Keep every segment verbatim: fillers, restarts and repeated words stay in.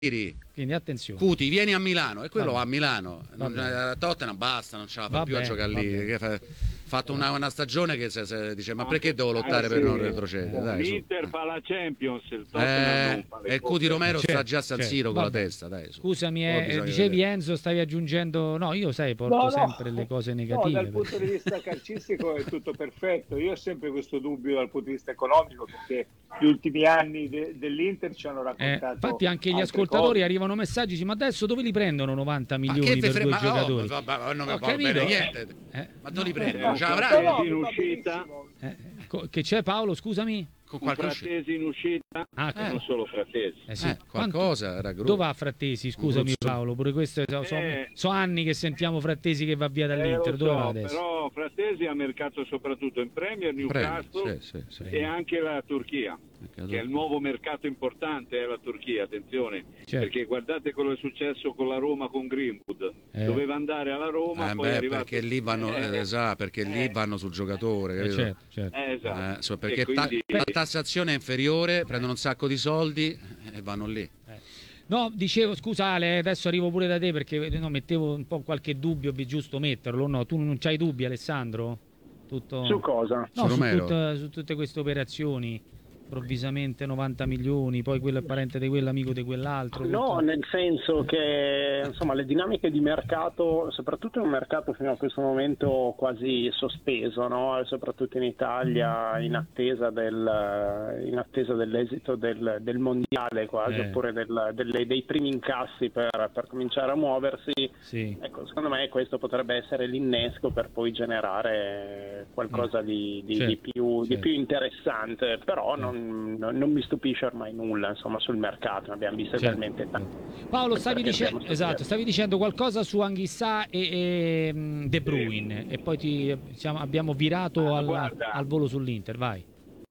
Quindi attenzione. Cuti, vieni a Milano, e quello Va va a Milano. Non, a Tottenham basta, non ce la fa Va più bene, a giocare lì. va Che fa, fatto una, una stagione che se, se dice ma Anche- perché devo lottare anche per se non retrocedere? Dai, su. L'Inter fa la Champions, il Tottenham Eh, non fa le e il Cuti coppe. Romero sta Certo, già a San certo. Siro con la Vabbè. testa, dai, su. Scusami, Poi eh, bisogna dicevi vedere. Enzo, stavi aggiungendo... No, io sai, porto No, no. sempre le cose negative. No, dal punto di vista calcistico è tutto perfetto. Io ho sempre questo dubbio dal punto di vista economico, perché gli ultimi anni de- dell'Inter ci hanno Eh, raccontato. infatti anche gli altre ascoltatori cose. arrivano messaggi, dice, ma adesso dove li prendono novanta Ma milioni che per te due frega? Ma, giocatori? oh, va- va- non mi Ho va capito. bene niente. Eh, Ma dove li Eh, prendi? un Non ce No, l'avrai? no, Frattesi in va uscita, benissimo. eh, co- che c'è Paolo, scusami? Con un qualche uscita. Frattesi in uscita, Ah, e non solo Frattesi. eh sì. Eh, qualcosa era gruppo. Dove va Frattesi? Scusami Non so. Paolo, pure questo so, so- Eh. so anni che sentiamo Frattesi che va via Eh, dall'Inter. lo Dove so, va adesso? però Frattesi ha mercato soprattutto in Premier, Newcastle Sì, sì, sì. e anche la Turchia, che è il nuovo mercato importante, è la Turchia, attenzione, Certo. perché guardate quello che è successo con la Roma con Greenwood, Eh. doveva andare alla Roma, Eh, poi è beh, arrivato... perché lì vanno, eh, Eh, esatto, perché lì eh. vanno sul giocatore, Eh, capito? certo, certo. eh, esatto. Eh, so- perché E quindi- ta- la tassazione è inferiore, prendono un sacco di soldi e vanno lì. No, dicevo, scusa Ale, adesso arrivo pure da te perché no, mettevo un po' qualche dubbio, è giusto metterlo, no? Tu non c'hai dubbi, Alessandro? Tutto... Su cosa? No, Su su, Romero? tutta- su tutte queste operazioni, improvvisamente novanta milioni, poi quello è parente di quello, amico di quell'altro. No, tutto- nel senso che insomma le dinamiche di mercato, soprattutto in un mercato fino a questo momento quasi sospeso, no? Soprattutto in Italia, in attesa, del, in attesa dell'esito del, del mondiale quasi, Eh. oppure del- delle- dei primi incassi per, per cominciare a muoversi. Sì. Ecco, secondo me questo potrebbe essere l'innesco per poi generare qualcosa di, di- Certo, di più, di certo. più interessante, però non, non- non mi stupisce ormai nulla, insomma, sul mercato, ne abbiamo viste Certo. talmente tanti. Paolo, stavi, Perché dice- abbiamo esatto, studiato. stavi dicendo qualcosa su Anghissà e, e mh, De Bruyne e poi ti, siamo- abbiamo virato Ma al, guarda. al volo sull'Inter, vai.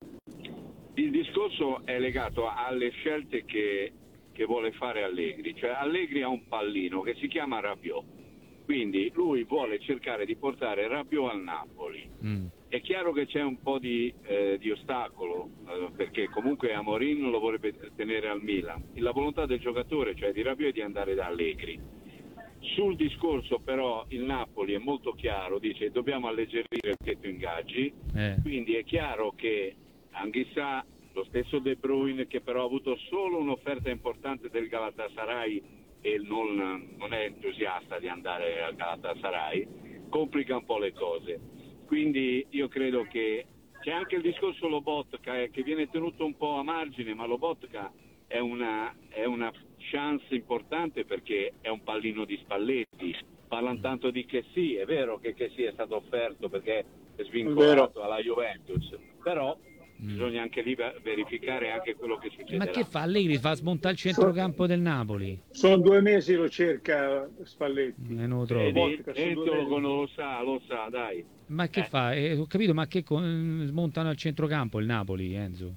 Il discorso è legato alle scelte che, che vuole fare Allegri, cioè Allegri ha un pallino che si chiama Rabiot, quindi lui vuole cercare di portare Rabiot al Napoli. Mm. È chiaro che c'è un po' di, eh, di ostacolo, eh, perché comunque Amorim lo vorrebbe tenere al Milan. La volontà del giocatore, cioè di Rabiot, è di andare da Allegri. Sul discorso però il Napoli è molto chiaro, dice dobbiamo alleggerire il tetto ingaggi, Eh. quindi è chiaro che Anghissà, lo stesso De Bruyne, che però ha avuto solo un'offerta importante del Galatasaray e non, non è entusiasta di andare al Galatasaray, complica un po' le cose. Quindi io credo che c'è anche il discorso Lobotka, eh, che viene tenuto un po' a margine, ma Lobotka è una, è una chance importante perché è un pallino di Spalletti. Parlano tanto di che sì, è vero che che sì è stato offerto perché è svincolato alla Juventus, però bisogna anche lì ver- verificare anche quello che succederà. Ma che fa Allegri? Fa smontare il centrocampo del Napoli? Sono due mesi lo cerca Spalletti. Eh, non lo trovo. Vedi, Lobotka, sono due Enzo mesi. lo, lo sa, lo sa, dai. Ma che Eh. fa? Eh, ho capito, ma che con- smontano al centrocampo il Napoli, Enzo?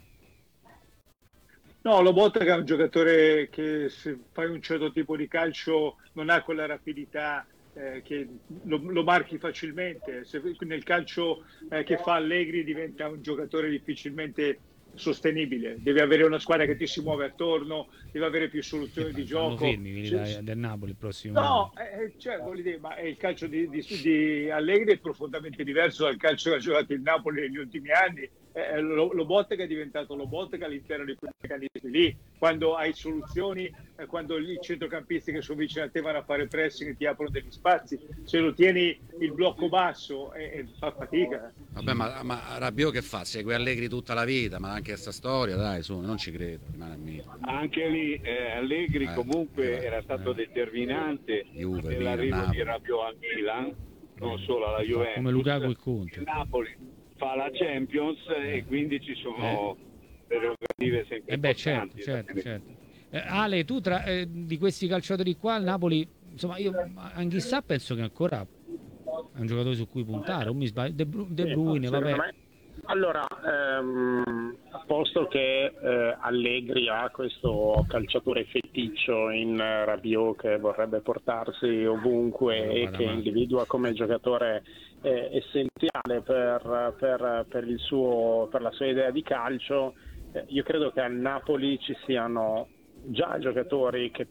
No, Lobotka è un giocatore che se fai un certo tipo di calcio non ha quella rapidità eh, che lo, lo marchi facilmente. Se, nel calcio eh, che fa Allegri diventa un giocatore difficilmente sostenibile. Deve avere una squadra che ti si muove attorno, deve avere più soluzioni di Lo gioco. fermi, vieni Se- da- del Napoli il prossimo anno. No, eh, cioè, voglio dire, ma il calcio di, di, di Allegri è profondamente diverso dal calcio che ha giocato il Napoli negli ultimi anni. Eh, lo, Lobotka è diventato Lobotka all'interno di quei meccanismi lì. Quando hai soluzioni, eh, quando i centrocampisti che sono vicino a te vanno a fare pressing ti aprono degli spazi, se lo tieni il blocco basso eh, eh, fa fatica. Vabbè, ma, ma Rabiot che fa? Segue Allegri tutta la vita, ma anche questa storia, dai, su, non ci credo, rimane a me. Anche lì eh, Allegri Eh, comunque eh, era stato eh. determinante Juve, nell'arrivo Milan, di Napoli. Rabiot al Milan, non solo alla Juventus. Come Lukaku e Conte. Il Napoli fa la Champions e quindi ci sono prerogative sempre Eh beh, certo, importanti. certo, certo. Eh, Ale, tu tra eh, di questi calciatori qua, il Napoli, insomma, io Anghissà penso che ancora è un giocatore su cui puntare, non mi sbaglio. De, Bru- De Bruyne, Secondo vabbè. me- Allora, ehm, posto che eh, Allegri ha questo calciatore feticcio in eh, Rabiot che vorrebbe portarsi ovunque e che individua come giocatore eh, essenziale per, per, per, il suo, per la sua idea di calcio, eh, io credo che al Napoli ci siano già giocatori che